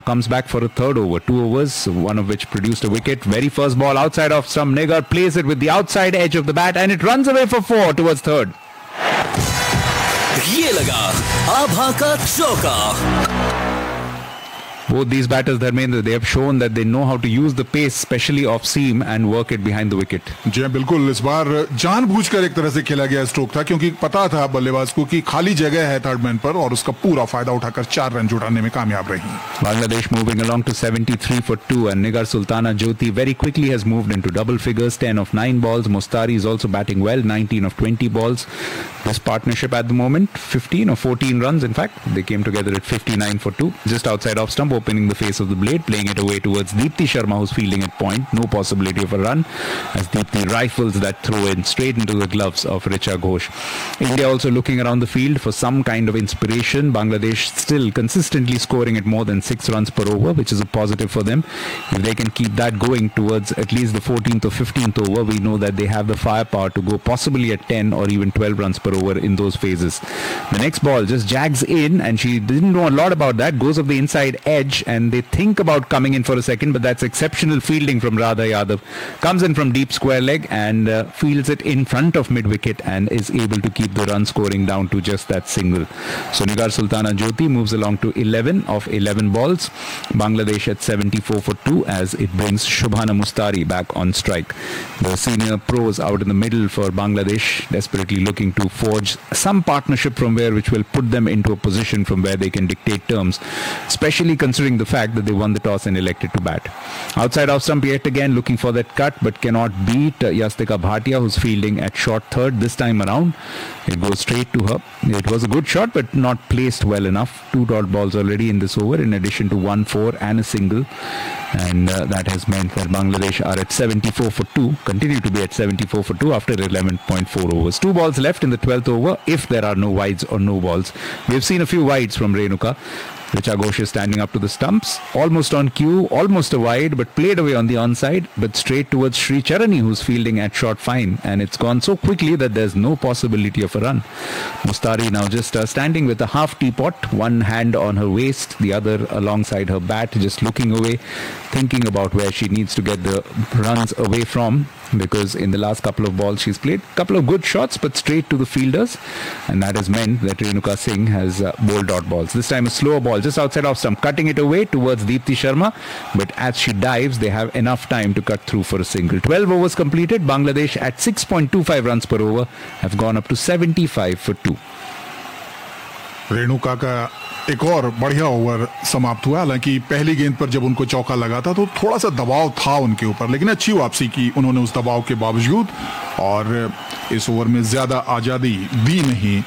Comes back for a third over, 2 overs, one of which produced a wicket. Very first ball outside off stump. Negar plays it with the outside edge of the bat and it runs away for 4 towards third. ये लगा आभा का चौका. Both these batters, Dharmendra, they have shown that they know how to use the pace, especially off seam, and work it behind the wicket. जी बिल्कुल, इस बार जानबूझकर एक तरह से खेला गया स्ट्रोक था क्योंकि पता था बल्लेबाज को कि खाली जगह है थर्ड मैन पर और उसका पूरा फायदा उठाकर 4 रन जुटाने में कामयाब रही. Bangladesh moving along to 73 for 2 and Nigar Sultana Jyoti very quickly has moved into double figures, 10 of 9 balls. Mostari is also batting well, 19 of 20 balls. This partnership at the moment, 15 or 14 runs in fact. They came together at 59 for 2, just outside off stump, opening the face of the blade, playing it away towards Deepti Sharma, who's fielding at point. No possibility of a run as Deepti rifles that throw in straight into the gloves of Richa Ghosh. India also looking around the field for some kind of inspiration. Bangladesh still consistently scoring at more than 6 runs per over, which is a positive for them. If they can keep that going towards at least the 14th or 15th over, we know that they have the firepower to go possibly at 10 or even 12 runs per over in those phases. The next ball just jags in and she didn't know a lot about that, goes of the inside edge and they think about coming in for a second, but that's exceptional fielding from Radha Yadav. Comes in from deep square leg and fields it in front of mid wicket and is able to keep the run scoring down to just that single. So Nigar Sultana Jyoti moves along to 11 of 11 balls. Bangladesh at 74 for 2 as it brings Shubhana Mustari back on strike. The senior pros out in the middle for Bangladesh, desperately looking to forge some partnership from where which will put them into a position from where they can dictate terms, especially considering the fact that they won the toss and elected to bat. Outside off stump yet again looking for that cut but cannot beat Yastika Bhatia, who's fielding at short third this time around. It goes straight to her. It was a good shot but not placed well enough. 2 dot balls already in this over in addition to 1-4 and a single, and that has meant that Bangladesh are at 74 for 2, continue to be at 74 for 2 after 11.4 overs. 2 balls left in the 12th over if there are no wides or no balls. We have seen a few wides from Renuka. Richa Ghosh is standing up to the stumps, almost on cue, almost a wide, but played away on the onside, but straight towards Sri Charani, who's fielding at short fine, and it's gone so quickly that there's no possibility of a run. Mustari now just standing with a half teapot, one hand on her waist, the other alongside her bat, just looking away, thinking about where she needs to get the runs away from, because in the last couple of balls she's played a couple of good shots but straight to the fielders, and that has meant that Renuka Singh has bowled dot balls. This time a slower ball just outside off stump, cutting it away towards Deepti Sharma, but as she dives they have enough time to cut through for a single. 12 overs completed. Bangladesh at 6.25 runs per over have gone up to 75 for 2. Renuka का एक और बढ़िया over समाप्त हुआ. हालांकि पहली गेंद पर जब उनको चौका लगा था तो थोड़ा सा दबाव था उनके ऊपर, लेकिन अच्छी वापसी की उन्होंने उस दबाव के बावजूद, और इस ओवर में ज्यादा आजादी दी नहीं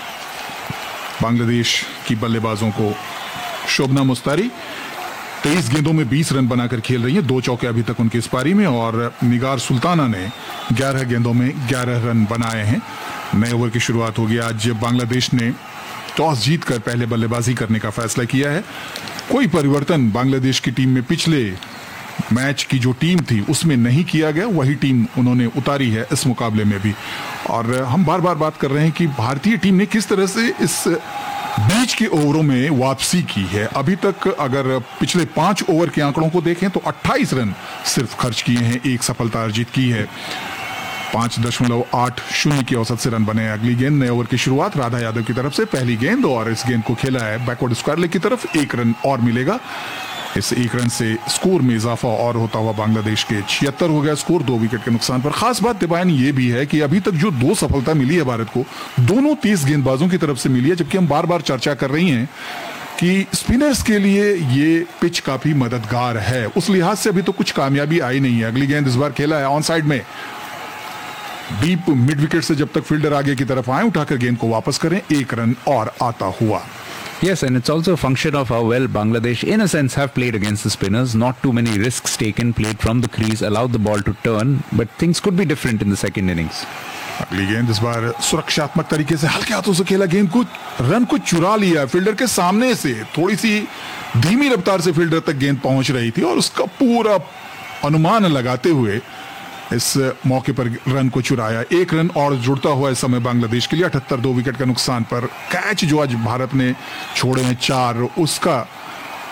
बांग्लादेश की बल्लेबाजों को. शोभना मुस्तारी 23 गेंदों में 20 रन बनाकर खेल रही है, 2 चौके अभी तक उनकी इस पारी में, और निगार सुल्ताना ने 11 गेंदों में 11 रन बनाए हैं. नए ओवर की शुरुआत होगी. आज बांग्लादेश ने टॉस जीतकर पहले बल्लेबाजी करने का फैसला किया है. कोई परिवर्तन बांग्लादेश की टीम में पिछले मैच की जो टीम थी उसमें नहीं किया गया, वही टीम उन्होंने उतारी है इस मुकाबले में भी. और हम बार बार बात कर रहे हैं कि भारतीय टीम ने किस तरह से इस बीच के ओवरों में वापसी की है. अभी तक अगर पिछले 5 ओवर के आंकड़ों को देखें तो 28 रन सिर्फ खर्च किए हैं, 1 सफलता अर्जित की है. 5.80 की औसत से रन बने. अगली गेंद नए ओवर की शुरुआत राधा यादव की तरफ से. पहली गेंद और इस गेंद को खेला है बैकवर्ड स्क्वायर लेग की तरफ. 1 रन और मिलेगा. इस 1 रन से स्कोर में इजाफा और होता हुआ बांग्लादेश के 76 हो गया स्कोर, 2 विकेट के नुकसान पर. खास बात दिबान ये भी है कि अभी तक जो 2 सफलता मिली है भारत को, दोनों तेज गेंदबाजों की तरफ से मिली है. जबकि हम बार बार चर्चा कर रही हैं कि स्पिनर्स के लिए ये पिच काफी मददगार है, उस लिहाज से अभी तो कुछ कामयाबी आई नहीं है. अगली गेंद इस बार खेला है ऑन साइड में, डीप मिड विकेट से. जब तक फील्डर आगे की तरफ आए उठाकर गेंद को वापस करें. 1 रन और आता हुआ. Yes, and it's also a function of how well Bangladesh in a sense have played against the spinners. Not too many risks taken, played from the crease, allowed the ball to turn, but things could be different in the second innings. अगली गेंद इस बार सुरक्षात्मक तरीके से हल्के हाथों से खेला. गेंद को रन को चुरा लिया फील्डर के सामने से. थोड़ी सी धीमी रफ्तार से फील्डर तक गेंद पहुंच रही थी और उसका पूरा अनुमान लगाते हुए इस मौके पर रन को चुराया. 1 रन और जुड़ता हुआ इस समय बांग्लादेश के लिए. 78, 2 विकेट का नुकसान पर. कैच जो आज भारत ने छोड़े हैं 4, उसका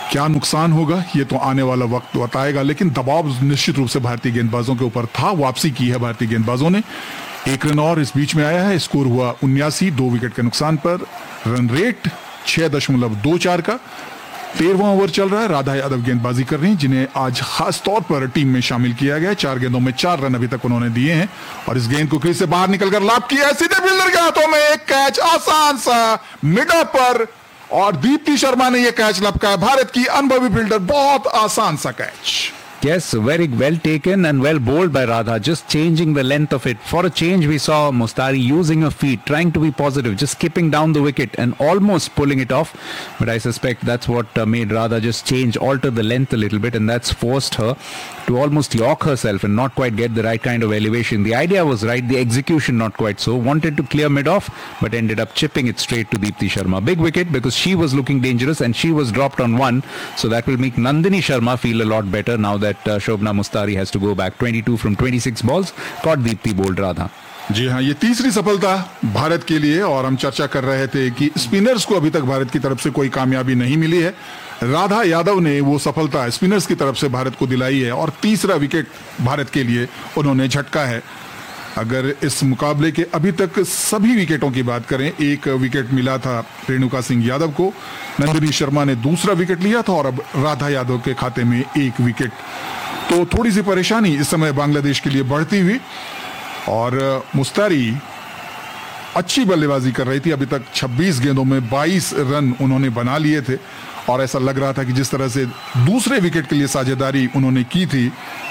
क्या नुकसान होगा ये तो आने वाला वक्त बताएगा, लेकिन दबाव निश्चित रूप से भारतीय गेंदबाजों के ऊपर था। वापसी की है भारतीय गेंदबाजों ने। 1 रन और इस बीच में आया है। स्कोर हुआ 79, 2 विकेट के नुकसान पर। रन रेट 6.24 का। 13वां ओवर चल रहा है। राधा यादव गेंदबाजी कर रही हैं, जिन्हें आज खास तौर पर टीम में शामिल किया गया है। 4 गेंदों में 4 रन अभी तक उन्होंने दिए हैं और इस गेंद को क्रीज से बाहर निकलकर लाभ किया है। सीधे फील्डर के हाथों में एक कैच, आसान सा मिड ऑफ पर, और दीप्ति शर्मा ने यह कैच लपकाया। भारत की अनुभवी फील्डर, बहुत आसान सा catch. Yes, very well taken and well bowled by Radha, just changing the length of it. For a change, we saw Mustari using her feet, trying to be positive, just skipping down the wicket and almost pulling it off. But I suspect that's what made Radha just change, alter the length a little bit, and that's forced her to almost york herself and not quite get the right kind of elevation. The idea was right, the execution not quite so. Wanted to clear mid-off, but ended up chipping it straight to Deepti Sharma. Big wicket because she was looking dangerous and she was dropped on 1. So that will make Nandini Sharma feel a lot better now that Shobna Mustari has to go back. 22 from 26 balls. Caught Deepti, bowled Radha. जी हाँ, ये तीसरी सफलता भारत के लिए, और हम चर्चा कर रहे थे कि स्पिनर्स को अभी तक भारत की तरफ से कोई कामयाबी नहीं मिली है। राधा यादव ने वो सफलता स्पिनर्स की तरफ से भारत को दिलाई है और तीसरा विकेट भारत के लिए उन्होंने झटका है। अगर इस मुकाबले के अभी तक सभी विकेटों की बात करें, 1 विकेट मिला था रेणुका सिंह यादव को, नंदिनी शर्मा ने दूसरा विकेट लिया था और अब राधा यादव के खाते में 1 विकेट। तो थोड़ी सी परेशानी इस समय बांग्लादेश के लिए बढ़ती हुई, और मुस्तारी अच्छी बल्लेबाजी कर रही थी। अभी तक 26 गेंदों में 22 रन उन्होंने बना लिए थे और ऐसा लग रहा था कि जिस तरह से दूसरे विकेट के लिए साझेदारी उन्होंने की थी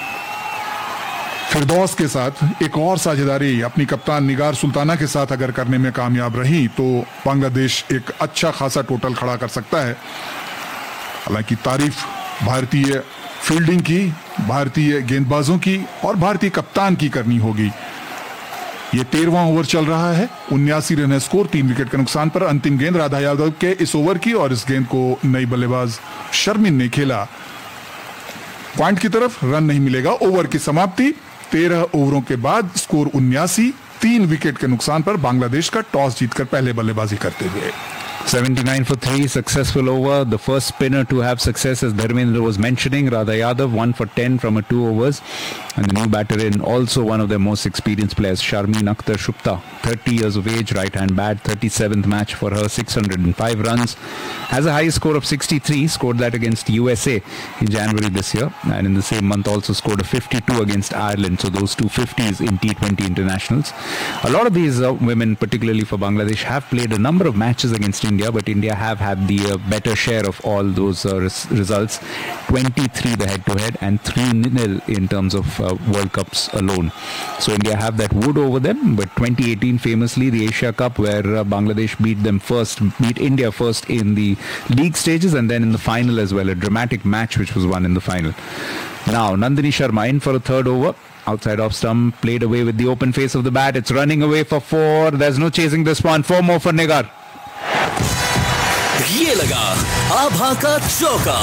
फिरदौस के साथ, एक और साझेदारी अपनी कप्तान निगार सुल्ताना के साथ अगर करने में कामयाब रही तो बांग्लादेश एक अच्छा खासा टोटल खड़ा कर सकता है। हालांकि तारीफ भारतीय फील्डिंग की, भारतीय गेंदबाजों की और भारतीय कप्तान की करनी होगी। ये 13वां ओवर चल रहा है। 79 रन है स्कोर, 3 विकेट के नुकसान पर। अंतिम गेंद राधा यादव के इस ओवर की, और इस गेंद को नई बल्लेबाज शर्मिन ने खेला पॉइंट की तरफ। रन नहीं मिलेगा। ओवर की समाप्ति। 13 ओवरों के बाद स्कोर 79, 3 विकेट के नुकसान पर बांग्लादेश का टॉस जीतकर पहले बल्लेबाजी करते हुए। 79 for 3, successful over. The first spinner to have success, as Dharmendra was mentioning, Radha Yadav, 1 for 10 from 2 overs. And the new batter in, also one of their most experienced players, Sharmeen Akhtar Shupta, 30 years of age, right-hand bat, 37th match for her, 605 runs. Has a high score of 63, scored that against USA in January this year. And in the same month also scored a 52 against Ireland. So those two 50s in T20 internationals. A lot of these women, particularly for Bangladesh, have played a number of matches against India, but India have had the better share of all those results. 23 the head-to-head and 3-0 in terms of World Cups alone. So India have that wood over them, but 2018 famously the Asia Cup, where Bangladesh beat India first in the league stages and then in the final as well. A dramatic match which was won in the final. Now Nandini Sharma in for a third over. Outside off stump, played away with the open face of the bat. It's running away for 4. There's no chasing this one. 4 more for Nigar. ये लगा आभा का चौका।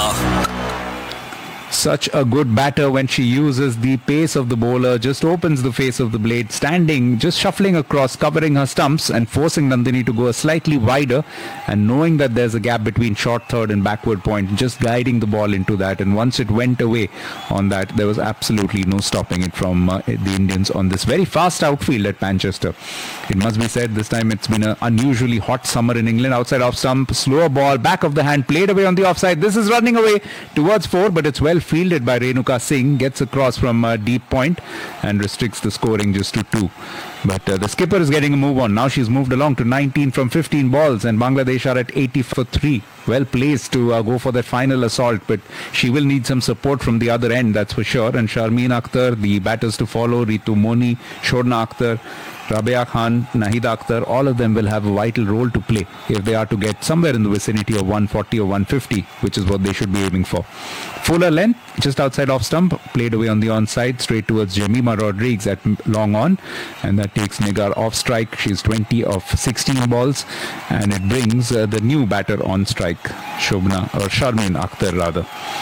Such a good batter when she uses the pace of the bowler, just opens the face of the blade, standing, just shuffling across, covering her stumps and forcing Nandini to go a slightly wider, and knowing that there's a gap between short third and backward point, just guiding the ball into that. And once it went away on that, there was absolutely no stopping it from the Indians on this very fast outfield at Manchester. It must be said, this time it's been an unusually hot summer in England. Outside off stump, slower ball, back of the hand, played away on the offside. This is running away towards 4, but it's well fielded by Renuka Singh, gets across from deep point and restricts the scoring just to 2. But the skipper is getting a move on. Now she's moved along to 19 from 15 balls, and Bangladesh are at 80 for 3. Well placed to go for that final assault, but she will need some support from the other end, that's for sure. And Sharmeen Akhtar, the batters to follow, Ritu Moni, Shorna Akhtar, Rabia Khan, Nahida Akhtar, all of them will have a vital role to play if they are to get somewhere in the vicinity of 140 or 150, which is what they should be aiming for. Fuller length, just outside off stump, played away on the onside, straight towards Jemima Rodriguez at long on, and that takes Nigar off strike. She's 20 of 16 balls, and it brings the new batter on strike, Sharmeen Akhtar rather.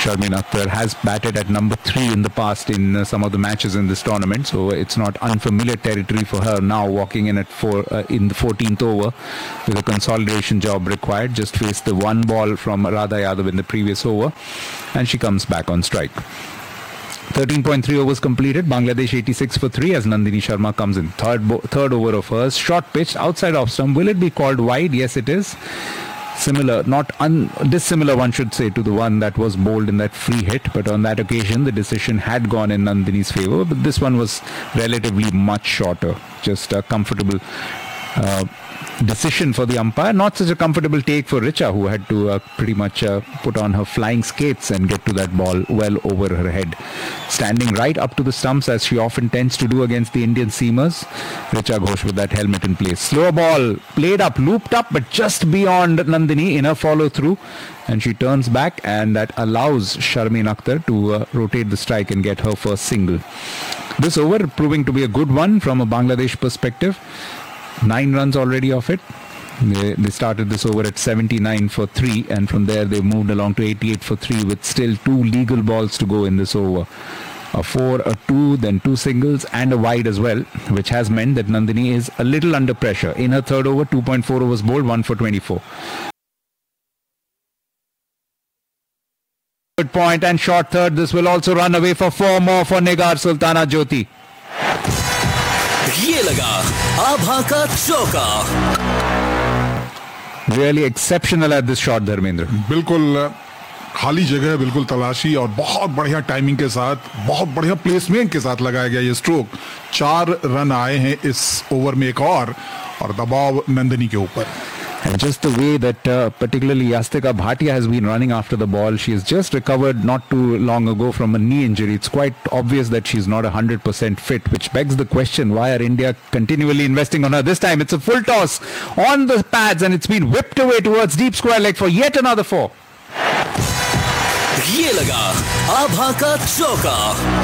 Sharmin Akhtar has batted at number 3 in the past in some of the matches in this tournament, so it's not unfamiliar territory for her now, walking in at in the 14th over with a consolidation job required. Just faced the one ball from Radha Yadav in the previous over, and she comes back on strike. 13.3 overs completed. Bangladesh 86 for 3 as Nandini Sharma comes in. Third over of hers. Short pitch outside off stump. Will it be called wide? Yes, it is. Similar, not dissimilar, one should say, to the one that was bowled in that free hit. But on that occasion, the decision had gone in Nandini's favour. But this one was relatively much shorter. Just a comfortable decision for the umpire. Not such a comfortable take for Richa, who had to pretty much put on her flying skates and get to that ball well over her head. Standing right up to the stumps, as she often tends to do against the Indian seamers, Richa Ghosh with that helmet in place. Slow ball played up, looped up, but just beyond Nandini in her follow through, and she turns back, and that allows Sharmin Akhtar to rotate the strike and get her first single. This over proving to be a good one from a Bangladesh perspective. 9 runs already off it. They started this over at 79 for 3, and from there they moved along to 88 for 3 with still 2 legal balls to go in this over. A 4, a 2, then 2 singles and a wide as well, which has meant that Nandini is a little under pressure. In her third over, 2.4 overs bowled, 1 for 24. Good point and short third. This will also run away for 4 more for Nigar Sultana Jyoti. ये लगा आभा का चौका. Really exceptional at this shot, Dharmendra. बिल्कुल खाली जगह, बिल्कुल तलाशी और बहुत बढ़िया टाइमिंग के साथ, बहुत बढ़िया प्लेसमेंट के साथ लगाया गया ये स्ट्रोक. 4 रन आए हैं इस ओवर में एक और दबाव नंदिनी के ऊपर. And just the way that particularly Yastika Bhatia has been running after the ball, she has just recovered not too long ago from a knee injury. It's quite obvious that she's not 100% fit, which begs the question, why are India continually investing on her? This time it's a full toss on the pads and it's been whipped away towards deep square leg for yet another 4. ये लगा आभा का चौका.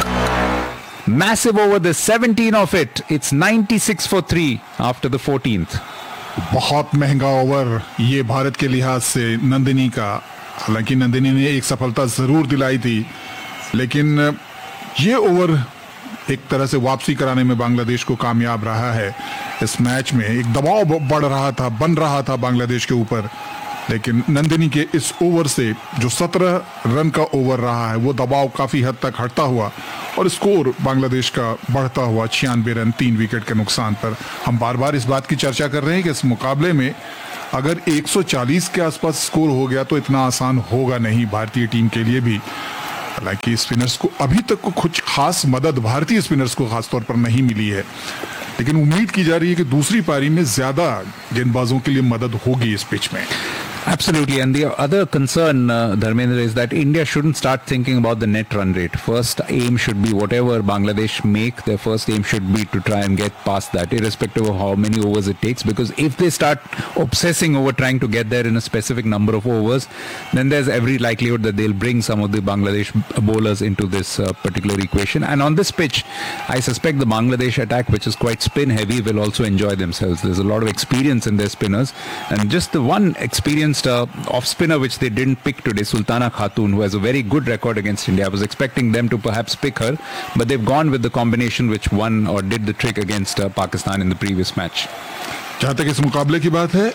Massive over the 17 of it. It's 96 for 3 after the 14th. बहुत महंगा over ये भारत के लिहाज से नंदिनी का. हालांकि नंदिनी ने एक सफलता जरूर दिलाई थी, लेकिन ये ओवर एक तरह से वापसी कराने में बांग्लादेश को कामयाब रहा है. इस मैच में एक दबाव बढ़ रहा था, बन रहा था बांग्लादेश के ऊपर, लेकिन नंदिनी के इस ओवर से जो 17 रन का ओवर रहा है वो दबाव काफी हद तक हटता हुआ और स्कोर बांग्लादेश का बढ़ता हुआ 96 रन 3 विकेट के नुकसान पर. हम बार बार इस बात की चर्चा कर रहे हैं कि इस मुकाबले में अगर 140 के आसपास स्कोर हो गया तो इतना आसान होगा नहीं भारतीय टीम के लिए भी. हालांकि स्पिनर्स को अभी तक को कुछ खास मदद भारतीय स्पिनर्स को खासतौर पर नहीं मिली है, लेकिन उम्मीद की जा रही है कि दूसरी पारी में ज्यादा गेंदबाजों के लिए मदद होगी इस पिच में. Absolutely, and the other concern, Dharmendra, is that India shouldn't start thinking about the net run rate. First aim should be whatever Bangladesh make, their first aim should be to try and get past that, irrespective of how many overs it takes, because if they start obsessing over trying to get there in a specific number of overs, then there's every likelihood that they'll bring some of the Bangladesh bowlers into this particular equation. And on this pitch, I suspect the Bangladesh attack, which is quite spin heavy, will also enjoy themselves. There's a lot of experience in their spinners, and just the one experienced off spinner which they didn't pick today, Sultana Khatun, who has a very good record against India. I was expecting them to perhaps pick her, but they've gone with the combination which won or did the trick against Pakistan in the previous match. जहां तक इस मुकाबले की बात है,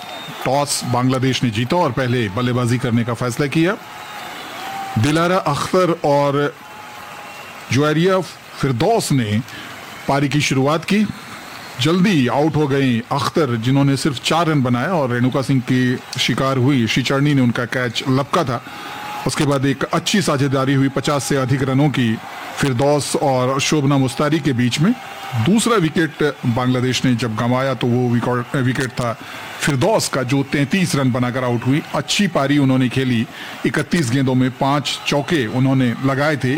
toss Bangladesh ने जीता और पहले बल्लेबाजी करने का फैसला किया. दिलारा अख्तर और जुआरिया फिरदौस ने पारी की शुरुआत की. जल्दी आउट हो गई अख्तर, जिन्होंने सिर्फ 4 रन बनाए और रेणुका सिंह की शिकार हुई. श्रीचरणी ने उनका कैच लपका था. उसके बाद एक अच्छी साझेदारी हुई 50 से अधिक रनों की फिरदौस और शोभना मुस्तारी के बीच में. दूसरा विकेट बांग्लादेश ने जब गंवाया तो वो विकेट था फिरदौस का, जो 33 रन बनाकर आउट हुई. अच्छी पारी उन्होंने खेली. 31 गेंदों में 5 चौके उन्होंने लगाए थे.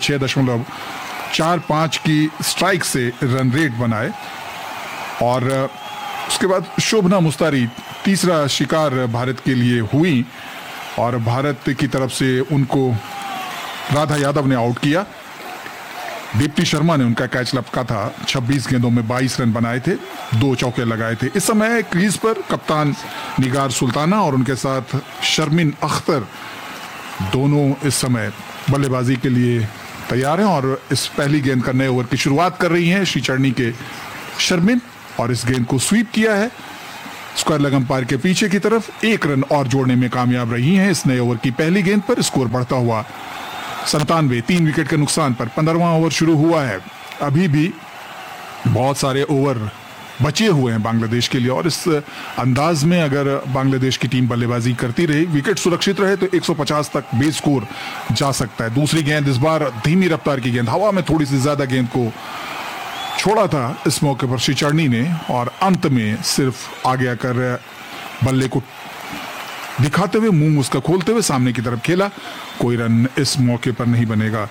106.45 की स्ट्राइक से रन रेट बनाए. और उसके बाद शोभना मुस्तारी तीसरा शिकार भारत के लिए हुई और भारत की तरफ से उनको राधा यादव ने आउट किया. दीप्ति शर्मा ने उनका कैच लपका था. 26 गेंदों में 22 रन बनाए थे, 2 चौके लगाए थे. इस समय क्रीज पर कप्तान निगार सुल्ताना और उनके साथ शर्मिन अख्तर दोनों इस समय बल्लेबाजी के लिए तैयार हैं और इस पहली गेंद का नए ओवर की शुरुआत कर रही हैं श्रीचरणी के शर्मिन, और इस गेंद को स्वीप किया है स्क्वायर लेग अंपायर के पीछे की तरफ। 1 रन और जोड़ने में कामयाब रही हैं इस नए ओवर की पहली गेंद पर। स्कोर बढ़ता हुआ 97, 3 विकेट के नुकसान पर 15वां ओवर शुरू हुआ है। अभी भी बहुत सारे ओवर बचे हुए हैं बांग्लादेश के लिए, और इस अंदाज में अगर बांग्लादेश की टीम बल्लेबाजी करती रही, विकेट सुरक्षित रहे, तो 150 तक बेस स्कोर जा सकता है। दूसरी गेंद इस बार धीमी रफ्तार की गेंद, हवा में थोड़ी सी ज्यादा गेंद को छोड़ा था इस मौके पर श्रीचरणी ने, और अंत में सिर्फ आगे आकर बल्ले को दिखाते हुए, मुंह उसका खोलते हुए सामने की तरफ खेला। कोई रन इस मौके पर नहीं बनेगा।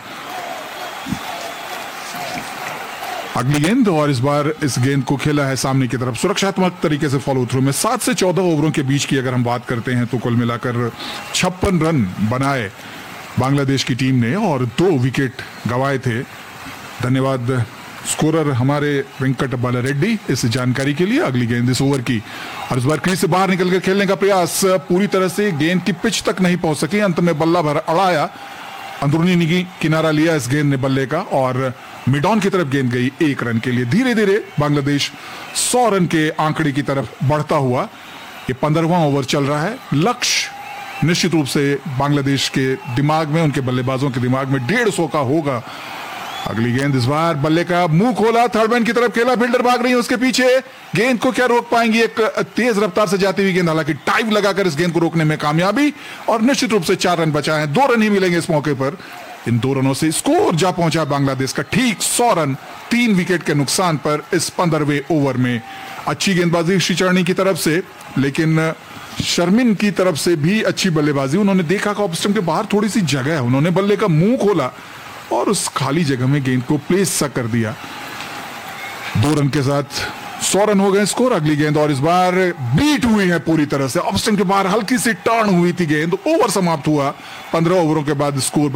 अगली गेंद, और इस बार इस गेंद को खेला है सामने की तरफ सुरक्षात्मक तरीके से फॉलो थ्रू में। 7 से 14 ओवरों के बीच की अगर हम बात करते हैं तो कुल मिलाकर 56 रन बनाए बांग्लादेश की टीम ने और 2 विकेट गंवाए थे। धन्यवाद स्कोरर हमारे वेंकट बाला रेड्डी इस जानकारी के लिए। अगली गेंद इस ओवर की, और इस बार क्रीज से बाहर निकलकर खेलने का प्रयास, पूरी तरह से गेंद की पिच तक नहीं पहुंच सकी। अंत में बल्ला भर अड़ाया, अंदरूनी किनारा लिया इस गेंद ने बल्ले का, और मिड ऑन की तरफ गेंद गई 1 रन के लिए। धीरे धीरे बांग्लादेश 100 रन के आंकड़े की तरफ बढ़ता हुआ। ये 15वां ओवर चल रहा है। लक्ष्य निश्चित रूप से बांग्लादेश के दिमाग में, उनके बल्लेबाजों के दिमाग में 150 का होगा। अगली गेंद इस बार बल्ले का मुंह खोला, थर्ड मैन की तरफ खेला, फील्डर भाग रही है उसके पीछे। गेंद को क्या रोक पाएंगी? एक तेज रफ्तार से जाती हुई गेंद, हालांकि टाइम लगाकर इस गेंद को रोकने में कामयाबी, और निश्चित रूप से 4 रन बचाए हैं। 2 रन ही मिलेंगे इस मौके पर। इन 2 रनों से स्कोर जा पहुंचा बांग्लादेश का ठीक 100 रन 3 विकेट के नुकसान पर इस 15वें ओवर में। अच्छी गेंदबाजी श्रीचरणी की तरफ से, लेकिन शर्मिन की तरफ से भी अच्छी बल्लेबाजी। उन्होंने देखा कि ऑफ स्टंप के बाहर थोड़ी सी जगह है, उन्होंने बल्ले का मुंह खोला और उस खाली जगह में गेंद को प्लेस सा कर दिया। 2 रन के साथ 100 रन हो गए स्कोर। अगली गेंद, और इस बार बीट हुई है पूरी तरह से, ऑफ स्टंप के बाहर हल्की सी टर्न हुई थी गेंद। ओवर समाप्त हुआ। 15 ओवरों के बाद स्कोर